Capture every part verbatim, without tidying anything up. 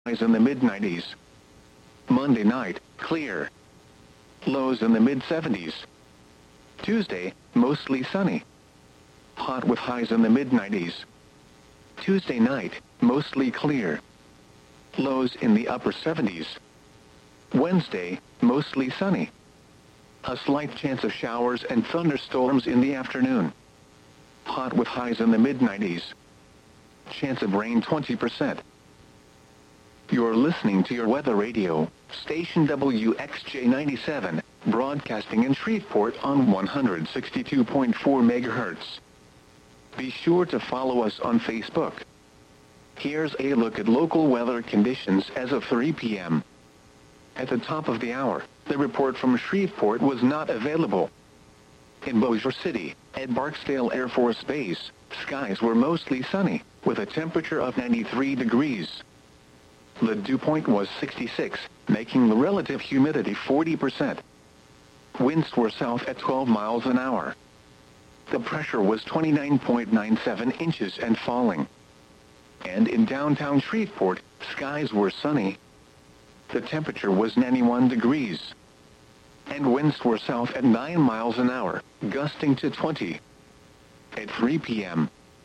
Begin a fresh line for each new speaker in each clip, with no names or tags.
highs in the mid nineties. Monday night, clear. Lows in the mid seventies. Tuesday, mostly sunny. Hot with highs in the mid nineties. Tuesday night, mostly clear. Lows in the upper seventies. Wednesday, mostly sunny. A slight chance of showers and thunderstorms in the afternoon. Hot with highs in the mid nineties. Chance of rain twenty percent. You're listening to your weather radio, station W X J ninety-seven, broadcasting in Shreveport on one hundred sixty-two point four megahertz. Be sure to follow us on Facebook. Here's a look at local weather conditions as of three p m At the top of the hour, the report from Shreveport was not available. In Bossier City, at Barksdale Air Force Base, skies were mostly sunny, with a temperature of ninety-three degrees. The dew point was sixty-six, making the relative humidity forty percent. Winds were south at twelve miles an hour. The pressure was twenty-nine point nine seven inches and falling. And in downtown Shreveport, skies were sunny. The temperature was ninety-one degrees. And winds were south at nine miles an hour, gusting to twenty. At three p m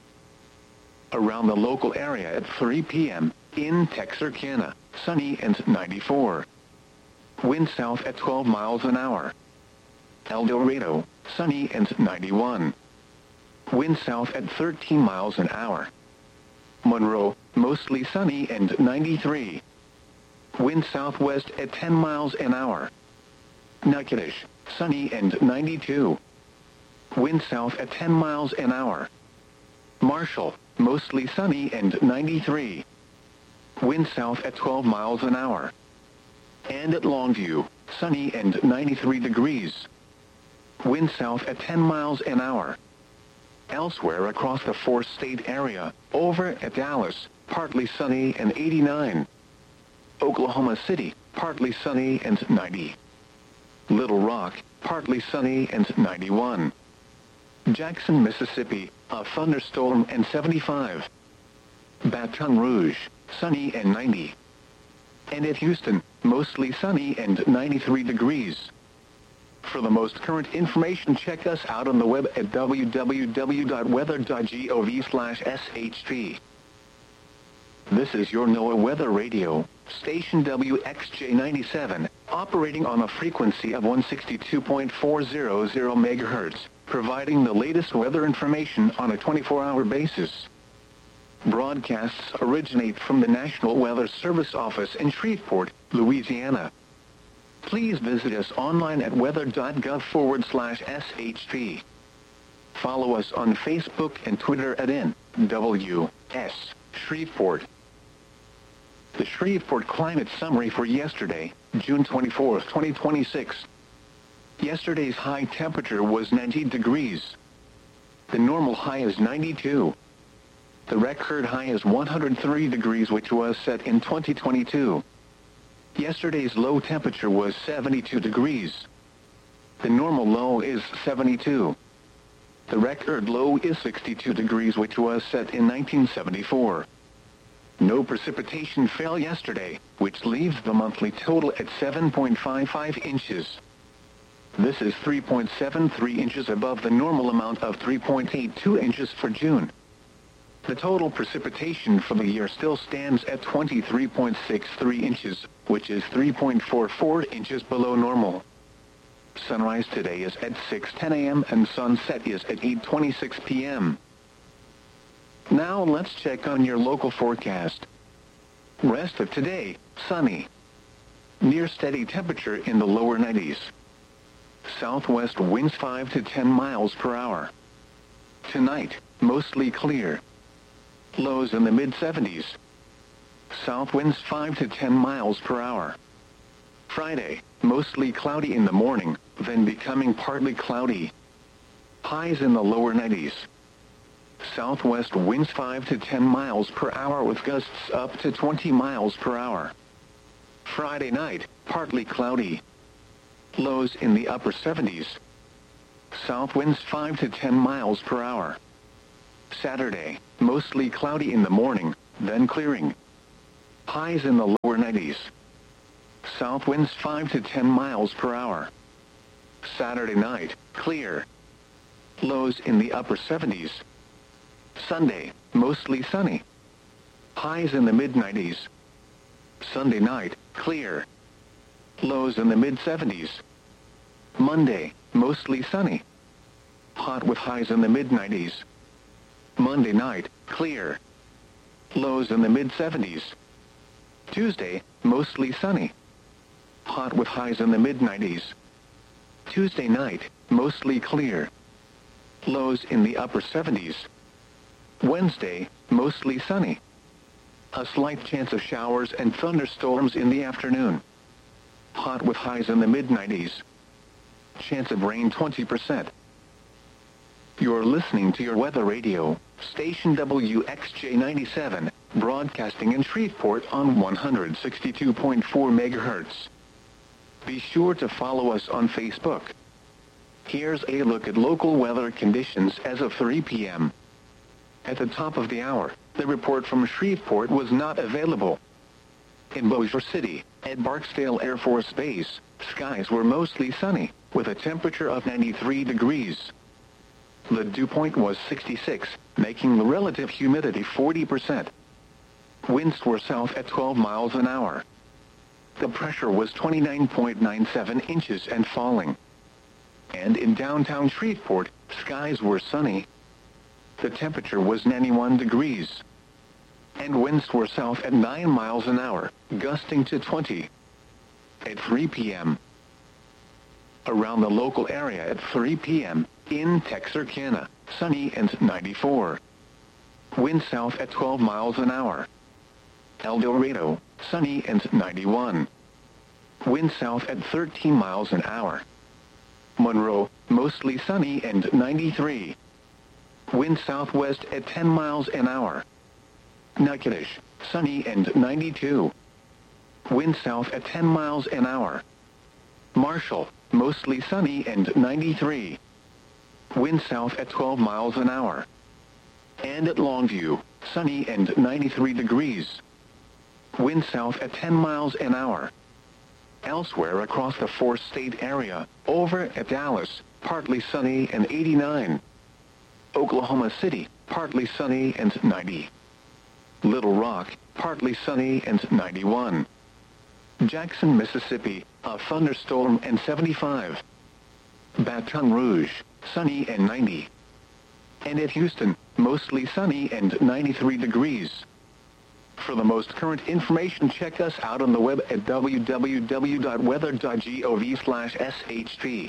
Around the local area at three p m, in Texarkana, sunny and ninety-four. Wind south at twelve miles an hour. El Dorado, sunny and ninety-one. Wind south at thirteen miles an hour. Monroe, mostly sunny and ninety-three. Wind southwest at ten miles an hour. Natchitoches, sunny and ninety-two. Wind south at ten miles an hour. Marshall, mostly sunny and ninety-three. Wind south at twelve miles an hour. And at Longview, sunny and ninety-three degrees. Wind south at ten miles an hour. Elsewhere across the four-state area, over at Dallas, partly sunny and eighty-nine. Oklahoma City, partly sunny and ninety. Little Rock, partly sunny and ninety-one. Jackson, Mississippi, a thunderstorm and seventy-five. Baton Rouge, sunny and ninety. And at Houston, mostly sunny and ninety-three degrees. For the most current information, check us out on the web at w w w dot weather dot gov slash s h p. This is your NOAA Weather Radio, station W X J ninety-seven, operating on a frequency of one hundred sixty-two point four hundred megahertz, providing the latest weather information on a twenty-four hour basis. Broadcasts originate from the National Weather Service office in Shreveport, Louisiana. Please visit us online at weather.gov forward slash shp. Follow us on Facebook and Twitter at N W S Shreveport. The Shreveport Climate Summary for yesterday, June twenty-fourth, twenty twenty-six. Yesterday's high temperature was ninety degrees. The normal high is ninety-two. The record high is one hundred three degrees, which was set in twenty twenty-two. Yesterday's low temperature was seventy-two degrees. The normal low is seventy-two. The record low is sixty-two degrees, which was set in nineteen seventy-four. No precipitation fell yesterday, which leaves the monthly total at seven point five five inches. This is three point seven three inches above the normal amount of three point eight two inches for June. The total precipitation for the year still stands at twenty-three point six three inches, which is three point four four inches below normal. Sunrise today is at six ten a m and sunset is at eight twenty-six p m Now let's check on your local forecast. Rest of today, sunny. Near steady temperature in the lower nineties. Southwest winds five to ten miles per hour. Tonight, mostly clear. Lows in the mid seventies. South winds five to ten miles per hour. Friday, mostly cloudy in the morning, then becoming partly cloudy. Highs in the lower nineties. Southwest winds five to ten miles per hour with gusts up to twenty miles per hour. Friday night, partly cloudy. Lows in the upper seventies. South winds five to ten miles per hour. Saturday, mostly cloudy in the morning, then clearing. Highs in the lower nineties. South winds five to ten miles per hour. Saturday night, clear. Lows in the upper seventies. Sunday, mostly sunny. Highs in the mid nineties. Sunday night, clear. Lows in the mid seventies. Monday, mostly sunny. Hot with highs in the mid nineties. Monday night, clear. Lows in the mid seventies. Tuesday, mostly sunny. Hot with highs in the mid nineties. Tuesday night, mostly clear. Lows in the upper seventies. Wednesday, mostly sunny. A slight chance of showers and thunderstorms in the afternoon. Hot with highs in the mid nineties. Chance of rain twenty percent. You're listening to your weather radio, station W X J ninety-seven, broadcasting in Shreveport on one hundred sixty-two point four megahertz. Be sure to follow us on Facebook. Here's a look at local weather conditions as of three p m At the top of the hour, the report from Shreveport was not available. In Bossier City, at Barksdale Air Force Base, skies were mostly sunny, with a temperature of ninety-three degrees. The dew point was sixty-six, making the relative humidity forty percent. Winds were south at twelve miles an hour. The pressure was twenty-nine point nine seven inches and falling. And in downtown Shreveport, skies were sunny. The temperature was ninety-one degrees. And winds were south at nine miles an hour, gusting to twenty. At three p m Around the local area at three p m, in Texarkana, sunny and ninety-four. Wind south at twelve miles an hour. El Dorado, sunny and ninety-one. Wind south at thirteen miles an hour. Monroe, mostly sunny and ninety-three. Wind southwest at ten miles an hour. Natchitoches, sunny and ninety-two. Wind south at ten miles an hour. Marshall, mostly sunny and ninety-three. Wind south at twelve miles an hour. And at Longview, sunny and ninety-three degrees. Wind south at ten miles an hour. Elsewhere across the four-state area, over at Dallas, partly sunny and eighty-nine. Oklahoma City, partly sunny and ninety. Little Rock, partly sunny and ninety-one. Jackson, Mississippi, a thunderstorm and seventy-five. Baton Rouge, sunny and ninety. And at Houston, mostly sunny and ninety-three degrees. For the most current information, check us out on the web at w w w dot weather dot gov slash s h p.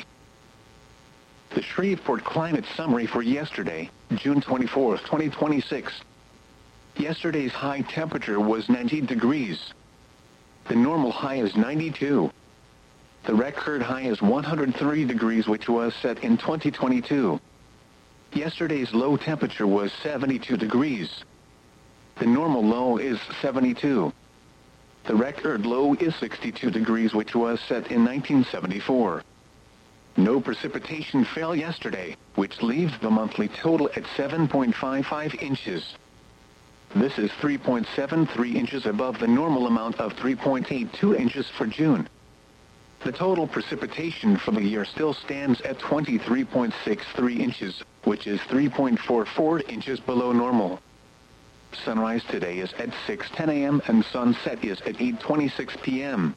The Shreveport Climate Summary for yesterday, June twenty-fourth, twenty twenty-six. Yesterday's high temperature was ninety degrees. The normal high is ninety-two. The record high is one hundred three degrees, which was set in twenty twenty-two. Yesterday's low temperature was seventy-two degrees. The normal low is seventy-two. The record low is sixty-two degrees, which was set in nineteen seventy-four. No precipitation fell yesterday, which leaves the monthly total at seven point five five inches. This is three point seven three inches above the normal amount of three point eight two inches for June. The total precipitation for the year still stands at twenty-three point six three inches, which is three point four four inches below normal. Sunrise today is at six ten a m and sunset is at eight twenty-six p m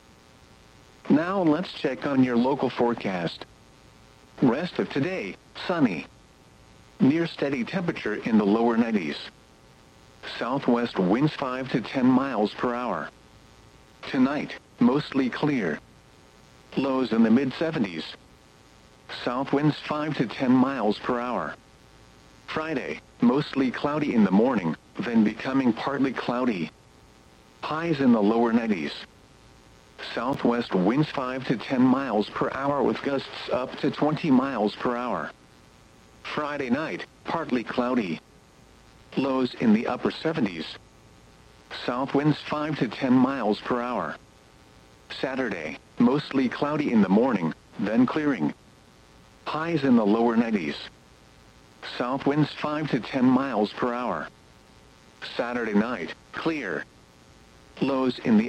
Now let's check on your local forecast. Rest of today, sunny. Near steady temperature in the lower nineties. Southwest winds five to ten miles per hour. Tonight, mostly clear. Lows in the mid seventies. South winds five to ten miles per hour. Friday, mostly cloudy in the morning, then becoming partly cloudy. Highs in the lower nineties. Southwest winds five to ten miles per hour with gusts up to twenty miles per hour. Friday night, partly cloudy. Lows in the upper seventies. South winds five to ten miles per hour. Saturday, mostly cloudy in the morning, then clearing. Highs in the lower nineties. South winds five to ten miles per hour. Saturday night, clear. Lows in the